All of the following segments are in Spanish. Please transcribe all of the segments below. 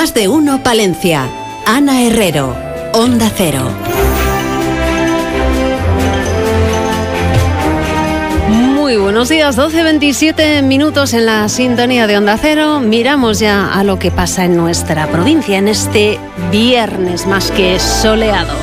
Más de uno Palencia. Ana Herrero, Onda Cero. Muy buenos días, 12:27 minutos en la sintonía de Onda Cero. Miramos ya a lo que pasa en nuestra provincia en este viernes más que soleado.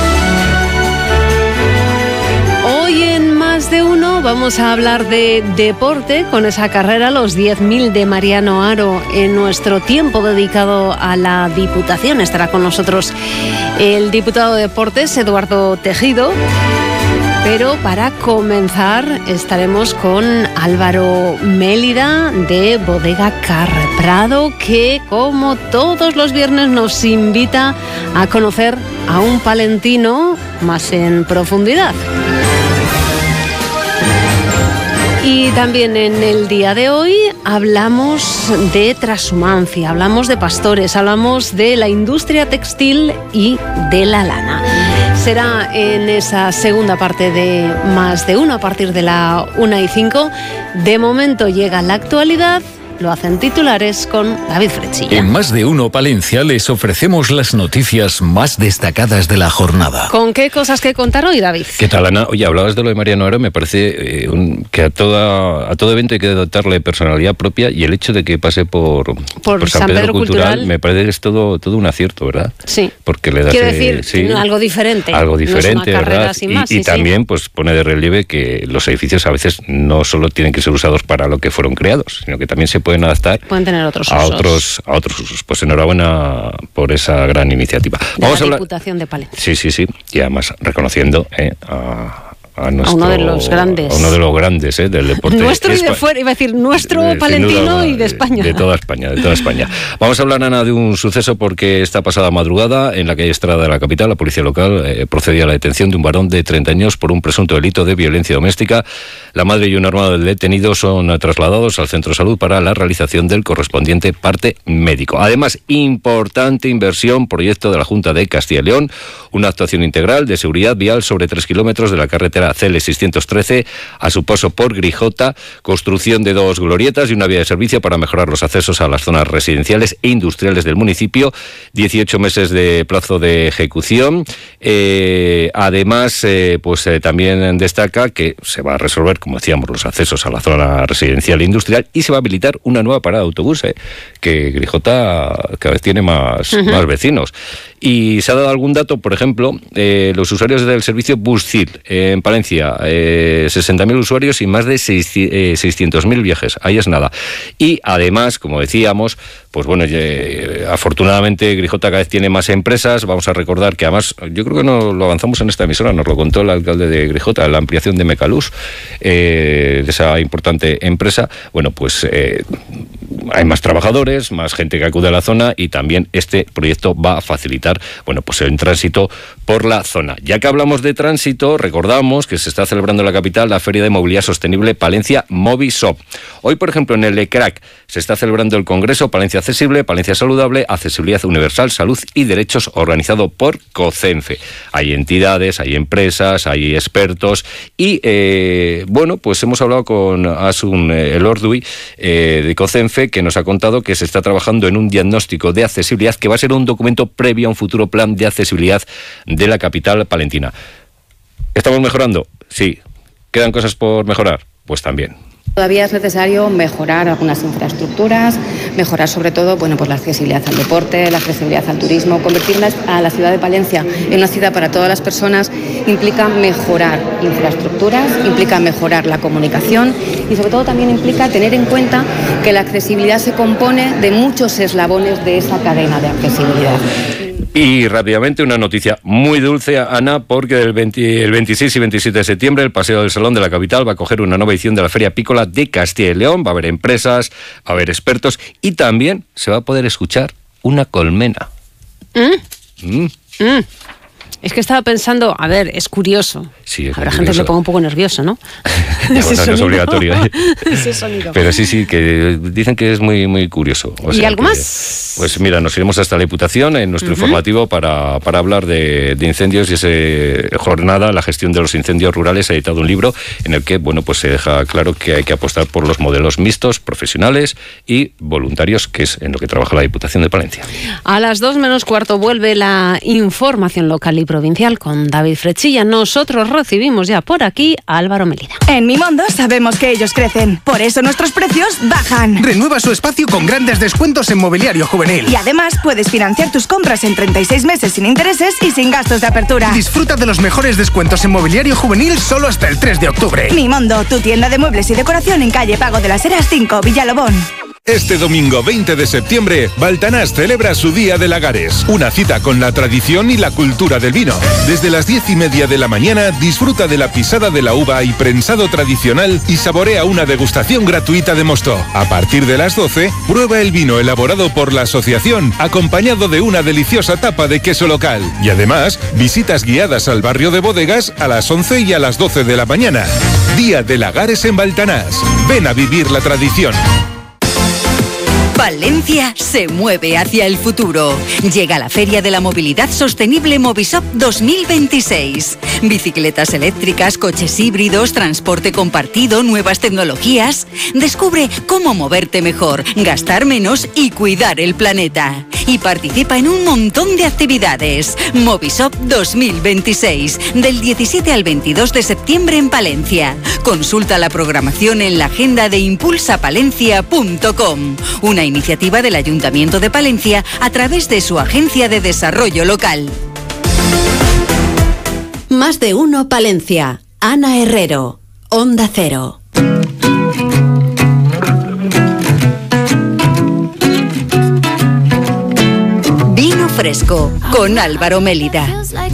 Hoy en Más de Uno vamos a hablar de deporte con esa carrera, los 10.000 de Mariano Haro, en nuestro tiempo dedicado a la Diputación. Estará con nosotros el diputado de Deportes, Eduardo Tejido. Pero para comenzar estaremos con Álvaro Mélida de Bodega Carre Prado, que como todos los viernes nos invita a conocer a un palentino más en profundidad. Y también en el día de hoy hablamos de trashumancia, hablamos de pastores, hablamos de la industria textil y de la lana. Será en esa segunda parte de Más de Uno a partir de la 1:05. De momento llega la actualidad. Lo hacen titulares con David Frechilla. En Más de Uno Palencia les ofrecemos las noticias más destacadas de la jornada. ¿Con qué cosas que contar hoy, David? ¿Qué tal, Ana? Oye, hablabas de lo de Mariano Haro, me parece que a todo evento hay que dotarle personalidad propia, y el hecho de que pase por San Pedro Cultural me parece que es todo un acierto, ¿verdad? Sí. Porque le da algo diferente. Algo diferente, no es una carrera ¿verdad? Sin más, y también pues pone de relieve que los edificios a veces no solo tienen que ser usados para lo que fueron creados, sino que también se pueden adaptar tener otros usos. A otros usos. Pues enhorabuena por esa gran iniciativa. Vamos a hablar de la Diputación de Palencia. Sí. Y además reconociendo a uno de los grandes del deporte. Nuestro y de fuera, iba a decir nuestro palentino y de España. De toda España. Vamos a hablar, Ana, de un suceso, porque esta pasada madrugada en la calle Estrada de la capital, la policía local procedió a la detención de un varón de 30 años por un presunto delito de violencia doméstica. La madre y un hermano del detenido son trasladados al centro de salud para la realización del correspondiente parte médico. Además, importante inversión, proyecto de la Junta de Castilla y León, una actuación integral de seguridad vial sobre 3 kilómetros de la carretera CL613 a su paso por Grijota, construcción de 2 glorietas y una vía de servicio para mejorar los accesos a las zonas residenciales e industriales del municipio, 18 meses de plazo de ejecución. Además, también destaca que se va a resolver, como decíamos, los accesos a la zona residencial e industrial, y se va a habilitar una nueva parada de autobús, que Grijota cada vez tiene más vecinos. Y se ha dado algún dato, por ejemplo, los usuarios del servicio Buscil en Palencia, 60.000 usuarios y más de 600.000 viajes. Ahí es nada. Y además, como decíamos, pues bueno, afortunadamente Grijota cada vez tiene más empresas. Vamos a recordar que además, yo creo que no lo avanzamos en esta emisora, nos lo contó el alcalde de Grijota, la ampliación de Mecalus, de esa importante empresa. Bueno, pues hay más trabajadores, más gente que acude a la zona, y también este proyecto va a facilitar, pues el tránsito por la zona. Ya que hablamos de tránsito, recordamos que se está celebrando en la capital la Feria de Movilidad Sostenible Palencia Movisop. Hoy, por ejemplo, en el ECRAC se está celebrando el Congreso Palencia Accesible, Palencia Saludable, Accesibilidad Universal, Salud y Derechos, organizado por COCENFE. Hay entidades, hay empresas, hay expertos y, pues hemos hablado con Asun Elorduy de COCENFE, que nos ha contado que se está trabajando en un diagnóstico de accesibilidad que va a ser un documento previo a un futuro plan de accesibilidad de la capital palentina. ¿Estamos mejorando? Sí. ¿Quedan cosas por mejorar? Pues también. Todavía es necesario mejorar algunas infraestructuras, mejorar sobre todo pues la accesibilidad al deporte, la accesibilidad al turismo. Convertir a la ciudad de Palencia en una ciudad para todas las personas implica mejorar infraestructuras, implica mejorar la comunicación y sobre todo también implica tener en cuenta que la accesibilidad se compone de muchos eslabones de esa cadena de accesibilidad. Y rápidamente una noticia muy dulce, Ana, porque el 26 y 27 de septiembre el Paseo del Salón de la capital va a acoger una nueva edición de la Feria Apícola de Castilla y León. Va a haber empresas, va a haber expertos y también se va a poder escuchar una colmena. Es que estaba pensando, a ver, es curioso. Sí, es habrá curioso. gente que le ponga un poco nervioso, ¿no? No es obligatorio. Ese sonido. Pero sí, que dicen que es muy, muy curioso. O ¿Y sea algo que, más? Pues mira, nos iremos hasta la Diputación en nuestro informativo para hablar de incendios y esa jornada, la gestión de los incendios rurales. Ha editado un libro en el que, bueno, pues se deja claro que hay que apostar por los modelos mixtos, profesionales y voluntarios, que es en lo que trabaja la Diputación de Palencia. A las 2:45 vuelve la información local y provincial con David Frechilla. Nosotros recibimos ya por aquí a Álvaro Mélida. En Mimondo sabemos que ellos crecen, por eso nuestros precios bajan. Renueva su espacio con grandes descuentos en mobiliario juvenil. Y además puedes financiar tus compras en 36 meses sin intereses y sin gastos de apertura. Disfruta de los mejores descuentos en mobiliario juvenil solo hasta el 3 de octubre. Mimondo, tu tienda de muebles y decoración en calle Pago de las Heras 5, Villalobón. Este domingo 20 de septiembre, Baltanás celebra su Día de Lagares, una cita con la tradición y la cultura del vino. Desde las 10:30 de la mañana, disfruta de la pisada de la uva y prensado tradicional y saborea una degustación gratuita de mosto. A partir de las 12, prueba el vino elaborado por la asociación, acompañado de una deliciosa tapa de queso local. Y además, visitas guiadas al barrio de Bodegas a las 11 y a las 12 de la mañana. Día de Lagares en Baltanás. Ven a vivir la tradición. Palencia se mueve hacia el futuro. Llega la Feria de la Movilidad Sostenible Movisop 2026. Bicicletas eléctricas, coches híbridos, transporte compartido, nuevas tecnologías. Descubre cómo moverte mejor, gastar menos y cuidar el planeta. Y participa en un montón de actividades. Movisop 2026, del 17 al 22 de septiembre en Palencia. Consulta la programación en la agenda de impulsapalencia.com. Una iniciativa del Ayuntamiento de Palencia a través de su Agencia de Desarrollo Local. Más de uno Palencia. Ana Herrero, Onda Cero. Vino fresco con Álvaro Mélida.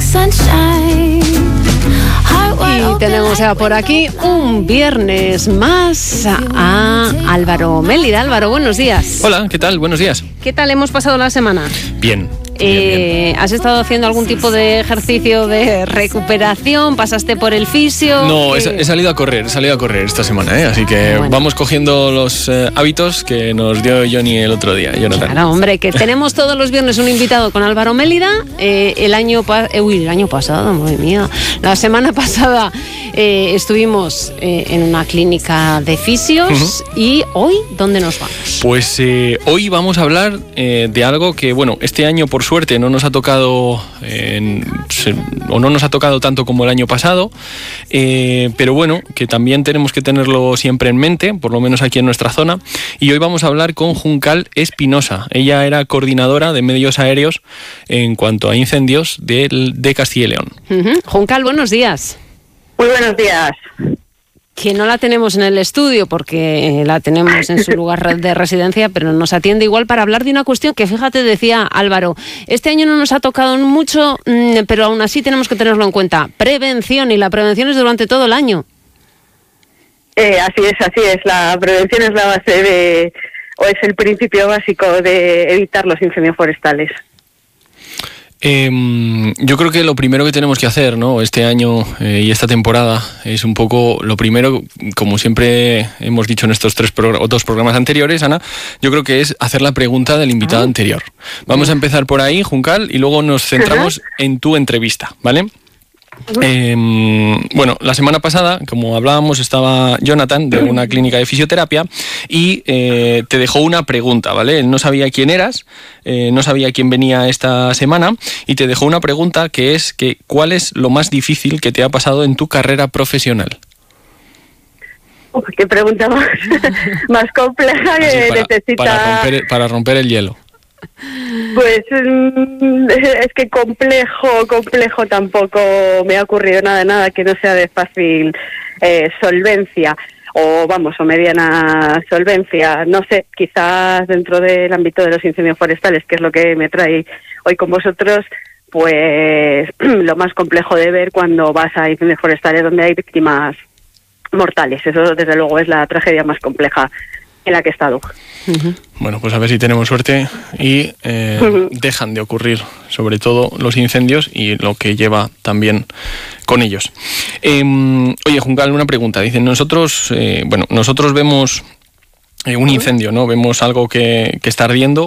Y tenemos ya por aquí un viernes más a Álvaro Mélida. Álvaro, buenos días. Hola, ¿qué tal? Buenos días. ¿Qué tal hemos pasado la semana? Bien. ¿Has estado haciendo algún tipo de ejercicio de recuperación? ¿Pasaste por el fisio? No, he salido a correr esta semana, así que bueno, vamos cogiendo los hábitos que nos dio Johnny el otro día, Jonathan. Claro, hombre, que tenemos todos los viernes un invitado con Álvaro Mélida. El año pasado, madre mía, la semana pasada estuvimos en una clínica de fisios. Y hoy, ¿dónde nos vamos? Pues hoy vamos a hablar de algo que, bueno, este año por suerte no nos ha tocado o no nos ha tocado tanto como el año pasado, pero bueno, que también tenemos que tenerlo siempre en mente, por lo menos aquí en nuestra zona. Y hoy vamos a hablar con Juncal Espinosa. Ella era coordinadora de medios aéreos en cuanto a incendios de Castilla y León. Juncal, buenos días. Muy buenos días. Que no la tenemos en el estudio porque la tenemos en su lugar de residencia, pero nos atiende igual para hablar de una cuestión que, fíjate, decía Álvaro, este año no nos ha tocado mucho, pero aún así tenemos que tenerlo en cuenta. Prevención, y la prevención es durante todo el año. Así es. La prevención es la base o es el principio básico de evitar los incendios forestales. Yo creo que lo primero que tenemos que hacer, ¿no?, este año y esta temporada es un poco lo primero, como siempre hemos dicho en estos dos programas anteriores, Ana, yo creo que es hacer la pregunta del invitado anterior. Vamos a empezar por ahí, Juncal, y luego nos centramos en tu entrevista, ¿vale? Bueno, la semana pasada, como hablábamos, estaba Jonathan de una clínica de fisioterapia y te dejó una pregunta, ¿vale? Él no sabía quién eras, no sabía quién venía esta semana y te dejó una pregunta que es que ¿cuál es lo más difícil que te ha pasado en tu carrera profesional? Qué pregunta más compleja que necesita... Para romper el hielo. Pues es que complejo tampoco me ha ocurrido nada que no sea de fácil solvencia o mediana solvencia. No sé, quizás dentro del ámbito de los incendios forestales, que es lo que me trae hoy con vosotros, pues lo más complejo de ver cuando vas a incendios forestales donde hay víctimas mortales. Eso desde luego es la tragedia más compleja en la que he estado. Bueno, pues a ver si tenemos suerte y dejan de ocurrir, sobre todo los incendios y lo que lleva también con ellos. Oye, Juncal, una pregunta. Dicen, nosotros vemos un incendio, ¿no? Vemos algo que está ardiendo